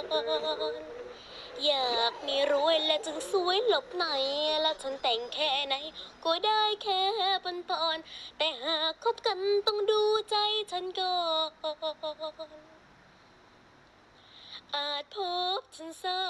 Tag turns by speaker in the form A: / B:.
A: นอยากมีรวยและจึงสวยหลบไหนและฉันแต่งแค่ไหนก็ได้แค่ปอนแต่หากคบกันต้องดูใจฉันก่อนอาจพบฉันสา